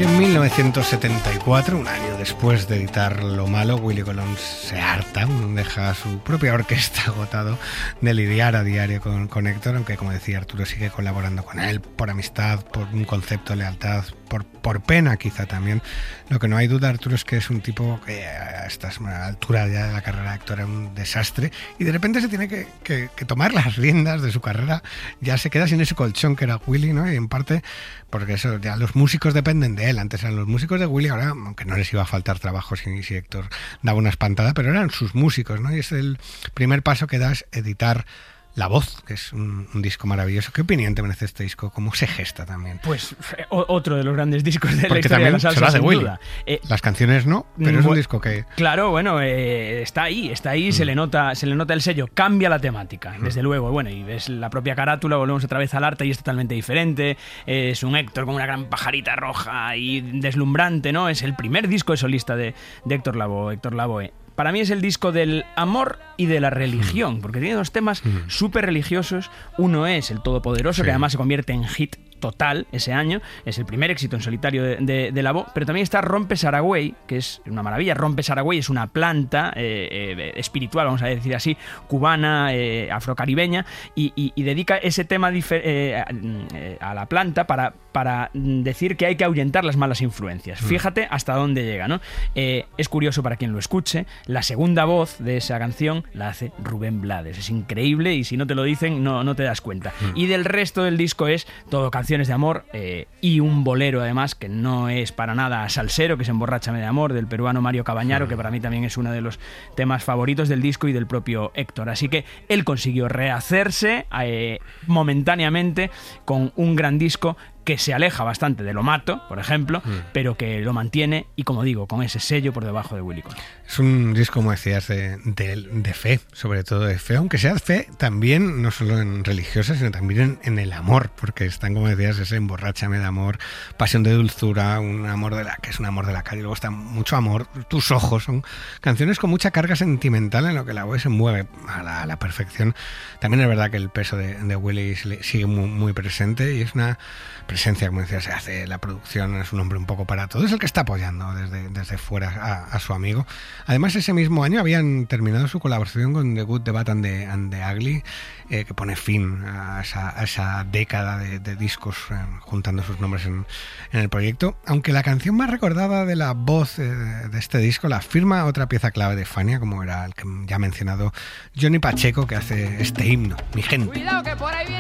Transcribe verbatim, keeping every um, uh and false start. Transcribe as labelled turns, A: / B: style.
A: Y en mil novecientos setenta y cuatro, un año después de editar Lo Malo, Willie Colón se harta, deja a su propia orquesta agotado de lidiar a diario con, con Héctor, aunque como decía Arturo sigue colaborando con él por amistad, por un concepto de lealtad, por, por pena quizá también. Lo que no hay duda, Arturo, es que es un tipo que a esta altura ya de la carrera de Héctor era un desastre y de repente se tiene que, que, que tomar las riendas de su carrera, ya se queda sin ese colchón que era Willie, ¿no? Y en parte porque eso, ya los músicos dependen de él. Antes eran los músicos de Willie, ahora, aunque no les iba a faltar trabajo si, si Héctor daba una espantada, pero eran sus músicos, ¿no? Y es el primer paso que da, es editar La Voz, que es un, un disco maravilloso. ¿Qué opinión te merece este disco? ¿Cómo se gesta también?
B: Pues o, otro de los grandes discos de
A: Porque
B: la historia de la salsa,
A: se lo hace
B: sin
A: Willie.
B: duda. Eh,
A: Las canciones no, pero es un disco que...
B: Claro, bueno, eh, está ahí, está ahí, mm. se le nota, se le nota el sello, cambia la temática, mm. desde luego. Bueno, y ves la propia carátula, volvemos otra vez al arte y es totalmente diferente. Eh, es un Héctor con una gran pajarita roja y deslumbrante, ¿no? Es el primer disco de solista de, de Héctor Lavoe, Héctor Lavoe. Para mí es el disco del amor y de la religión, porque tiene dos temas mm. súper religiosos. Uno es El Todopoderoso, sí. que además se convierte en hit total ese año, es el primer éxito en solitario de, de, de Lavoe, pero también está Rompe Saragüey, que es una maravilla. Rompe Saragüey es una planta eh, eh, espiritual, vamos a decir así, cubana, eh, afrocaribeña, y, y, y dedica ese tema difer- eh, a la planta para, para decir que hay que ahuyentar las malas influencias. Mm. Fíjate hasta dónde llega, ¿no? Eh, es curioso para quien lo escuche, la segunda voz de esa canción la hace Rubén Blades, es increíble y si no te lo dicen no, no te das cuenta. Mm. Y del resto del disco es todo canción de amor eh, y un bolero además que no es para nada salsero, que es Emborráchame de Amor, del peruano Mario Cabañaro, que para mí también es uno de los temas favoritos del disco y del propio Héctor. Así que él consiguió rehacerse eh, momentáneamente con un gran disco que se aleja bastante de Lo Mato, por ejemplo, mm. pero que lo mantiene y, como digo, con ese sello por debajo de Willie Colón.
A: Es un disco, como decías, de, de, de fe, sobre todo de fe, aunque sea fe también, no solo en religiosa, sino también en, en el amor, porque están, como decías, ese Emborráchame de Amor, Pasión de Dulzura, un amor de la que es un amor de la calle, luego está Mucho Amor, Tus Ojos, son canciones con mucha carga sentimental en lo que Lavoe se mueve a la, a la perfección. También es verdad que el peso de, de Willie sigue muy, muy presente y es una presencia, como decía, se hace la producción, es un hombre un poco para todo, es el que está apoyando desde, desde fuera a, a su amigo. Además, ese mismo año habían terminado su colaboración con The Good, The Bad and The, and the Ugly, eh, que pone fin a esa, a esa década de, de discos eh, juntando sus nombres en, en el proyecto, aunque la canción más recordada de La Voz eh, de este disco la firma otra pieza clave de Fania, como era el que ya mencionado Johnny Pacheco, que hace este himno, Mi Gente.
C: Cuidado que por ahí viene